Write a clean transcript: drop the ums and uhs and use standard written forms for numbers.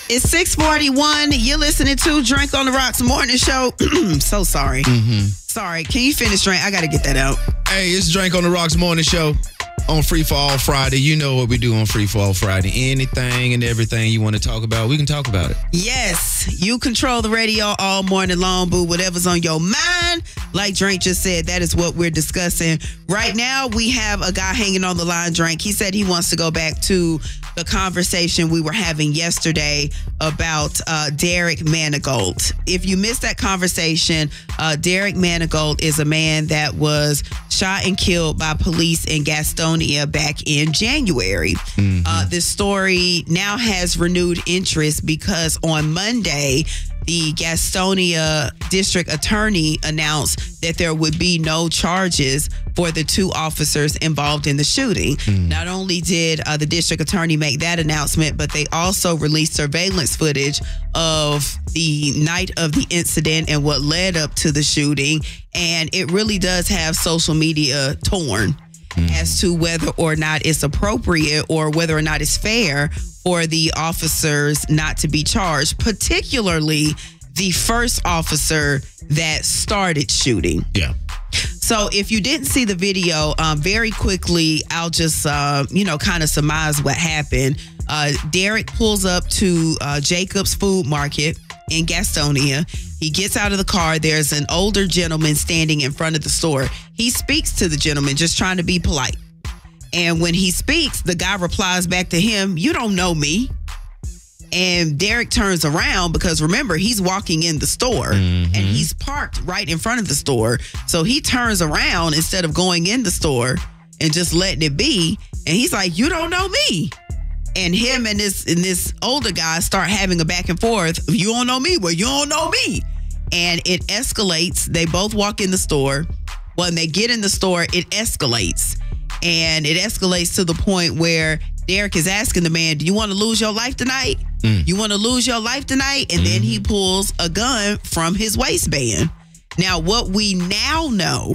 It's 6:41. You're listening to Drink on the Rocks Morning Show. So sorry. Sorry. Can you finish, Drink? I got to get that out. Hey, it's Drink on the Rocks Morning Show on Free for All Friday. You know what we do on Free for All Friday. Anything and everything you want to talk about, we can talk about it. Yes. You control the radio all morning long, boo. Whatever's on your mind, like Drink just said, that is what we're discussing. Right now, we have a guy hanging on the line, Drink. He said he wants to go back to the conversation we were having yesterday about Derek Manigault. If you missed that conversation, Derek Manigault is a man that was shot and killed by police in Gastonia back in January. This story now has renewed interest because on Monday, the Gastonia district attorney announced that there would be no charges for the two officers involved in the shooting. Not only did the district attorney make that announcement, but they also released surveillance footage of the night of the incident and what led up to the shooting. And it really does have social media torn as to whether or not it's appropriate or whether or not it's fair for the officers not to be charged, particularly the first officer that started shooting. Yeah. So if you didn't see the video, very quickly, I'll just, kind of surmise what happened. Derek pulls up to Jacob's Food Market in Gastonia. He gets out of the car. There's an older gentleman standing in front of the store. He speaks to the gentleman, just trying to be polite. And when he speaks, the guy replies back to him, "You don't know me." And Derek turns around because, remember, he's walking in the store and he's parked right in front of the store. So he turns around instead of going in the store and just letting it be. And he's like, "You don't know me." And him and this older guy start having a back and forth. "You don't know me? Well, you don't know me." And it escalates. They both walk in the store. When they get in the store, it escalates. And it escalates to the point where Derek is asking the man, "Do you want to lose your life tonight? You want to lose your life tonight?" And then he pulls a gun from his waistband. Now, what we now know